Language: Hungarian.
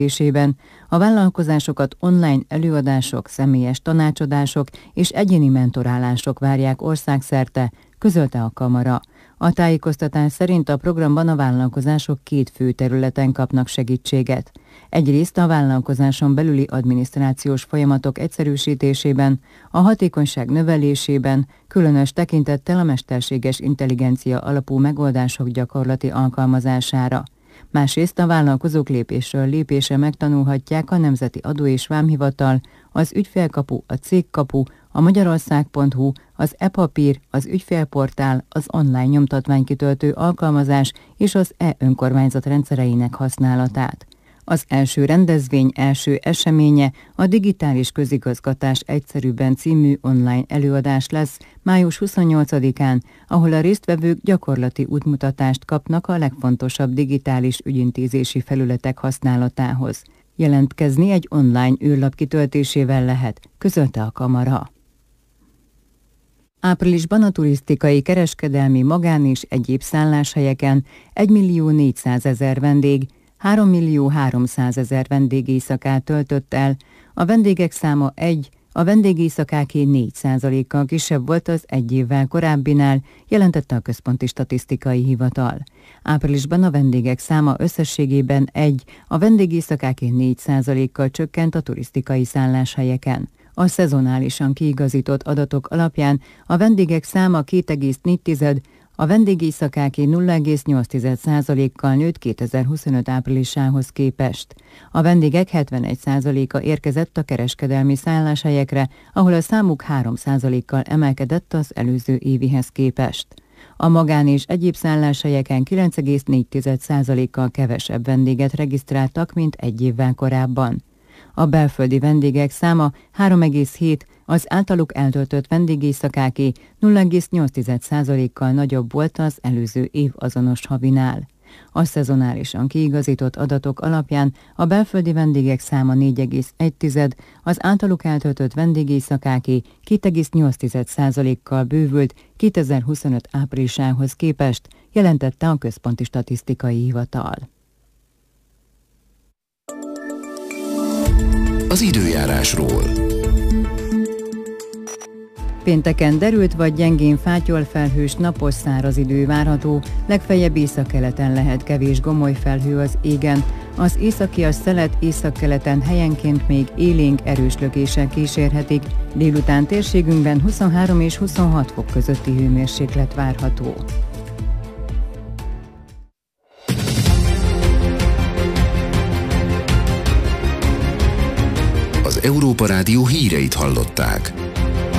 A vállalkozásokat online előadások, személyes tanácsadások és egyéni mentorálások várják országszerte, közölte a kamara. A tájékoztatás szerint a programban a vállalkozások két fő területen kapnak segítséget. Egyrészt a vállalkozáson belüli adminisztrációs folyamatok egyszerűsítésében, a hatékonyság növelésében, különös tekintettel a mesterséges intelligencia alapú megoldások gyakorlati alkalmazására. Másrészt a vállalkozók lépésről lépésre megtanulhatják a Nemzeti Adó- és Vámhivatal, az Ügyfélkapu, a Cégkapu, a Magyarország.hu, az e-papír, az ügyfélportál, az online nyomtatványkitöltő alkalmazás és az e-önkormányzat rendszereinek használatát. Az első rendezvény első eseménye a Digitális Közigazgatás egyszerűbben című online előadás lesz május 28-án, ahol a résztvevők gyakorlati útmutatást kapnak a legfontosabb digitális ügyintézési felületek használatához. Jelentkezni egy online űrlap kitöltésével lehet, közölte a kamara. Áprilisban a turisztikai, kereskedelmi, magán és egyéb szálláshelyeken 1.400.000 vendég, 3.300.000 vendégéjszakát töltött el, a vendégek száma a vendégéjszakáké 4%-kal kisebb volt az egy évvel korábbinál, jelentette a Központi Statisztikai Hivatal. Áprilisban a vendégek száma összességében a vendégéjszakáké 4%-kal csökkent a turisztikai szálláshelyeken. A szezonálisan kiigazított adatok alapján a vendégek száma 2,4, a vendégéjszakáké 0,8%-kal nőtt 2025 áprilisához képest. A vendégek 71%-a érkezett a kereskedelmi szálláshelyekre, ahol a számuk 3%-kal emelkedett az előző évihez képest. A magán és egyéb szálláshelyeken 9,4%-kal kevesebb vendéget regisztráltak, mint egy évvel korábban. A belföldi vendégek száma 3,7, az általuk eltöltött vendégéjszakáké 0,8%-kal nagyobb volt az előző év azonos havinál. A szezonálisan kiigazított adatok alapján a belföldi vendégek száma 4,1, az általuk eltöltött vendégéjszakáké 2,8%-kal bővült 2025 áprilisához képest, jelentette a Központi Statisztikai Hivatal. Az időjárásról. Pénteken derült vagy gyengén fátyol felhős napos száraz idő várható, legfeljebb északkeleten lehet kevés gomoly felhő az égen. Az északias szelet északkeleten helyenként még élénk erős lökések kísérhetik, délután térségünkben 23 és 26 fok közötti hőmérséklet várható. Az Európa Rádió híreit hallották.